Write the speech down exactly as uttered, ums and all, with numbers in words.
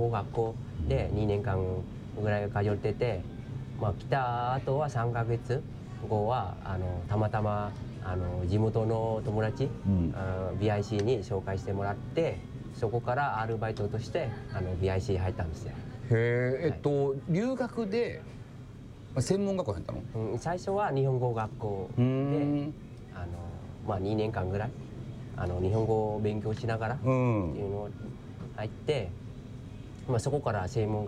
語学校でにねんかんぐらい通ってて、まあ、来た後はさんかげつごはあのたまたまあの地元の友達、うん、ビーアイシー に紹介してもらって、そこからアルバイトとしてあの ビーアイシー 入ったんですよ。 へえ、えっと、はい、留学で専門学校入ったの？ うん、最初は日本語学校で、あの、まあ、にねんかんぐらいあの日本語を勉強しながらっていうのを入って、まあ、そこから専門